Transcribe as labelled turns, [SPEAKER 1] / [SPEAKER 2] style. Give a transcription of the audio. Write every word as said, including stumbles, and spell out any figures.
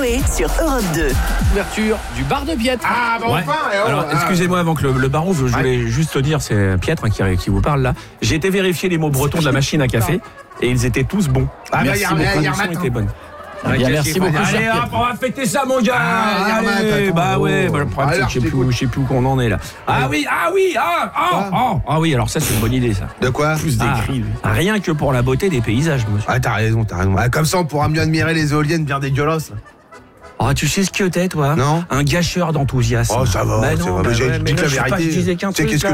[SPEAKER 1] Coé sur Europe deux.
[SPEAKER 2] Ouverture du bar de Pietre.
[SPEAKER 3] Ah, bah
[SPEAKER 4] Ouais.
[SPEAKER 3] enfin eh oh,
[SPEAKER 4] Alors,
[SPEAKER 3] ah.
[SPEAKER 4] excusez-moi, avant que le, le baron, je voulais juste dire, c'est Pietre hein, qui, qui vous parle là. J'ai été vérifier les mots bretons de la machine à café et ils étaient tous bons.
[SPEAKER 3] Ah, bah,
[SPEAKER 4] Merci,
[SPEAKER 3] y a-
[SPEAKER 4] vos
[SPEAKER 3] y a- y a
[SPEAKER 4] conditions
[SPEAKER 3] matin.
[SPEAKER 4] étaient bonnes.
[SPEAKER 2] Ah, bien, merci beaucoup, cher
[SPEAKER 4] Allez,
[SPEAKER 2] Pierre.
[SPEAKER 4] hop, on va fêter ça, mon gars.
[SPEAKER 3] Ah, y a matin,
[SPEAKER 4] Allez,
[SPEAKER 3] attends,
[SPEAKER 4] bah
[SPEAKER 3] oh.
[SPEAKER 4] ouais, bah, le problème, c'est
[SPEAKER 3] Alors,
[SPEAKER 4] que je sais
[SPEAKER 3] je
[SPEAKER 4] plus,
[SPEAKER 3] t'écoute.
[SPEAKER 4] où- je sais plus où on en est là. Ah oui, ah oui, ah, ah, ah, ah oui, alors ça, c'est une bonne idée, ça.
[SPEAKER 3] De quoi?
[SPEAKER 4] Ah, rien que pour la beauté des paysages, monsieur.
[SPEAKER 3] Ah, t'as raison, t'as raison. Ah, comme ça, on pourra mieux admirer les éoliennes bien dégueulasses.
[SPEAKER 4] Ah, tu sais ce que t'es, toi?
[SPEAKER 3] Non.
[SPEAKER 4] Un gâcheur d'enthousiasme.
[SPEAKER 3] Oh, ça va,
[SPEAKER 4] Bah
[SPEAKER 3] ça
[SPEAKER 4] non,
[SPEAKER 3] va.
[SPEAKER 4] bah
[SPEAKER 3] Mais j'ai
[SPEAKER 4] ouais,
[SPEAKER 3] dit
[SPEAKER 4] mais
[SPEAKER 3] que
[SPEAKER 4] là,
[SPEAKER 3] la
[SPEAKER 4] je sais pas,
[SPEAKER 3] vérité.
[SPEAKER 4] je disais qu'un
[SPEAKER 3] Tu sais,
[SPEAKER 4] truc,
[SPEAKER 3] qu'est-ce que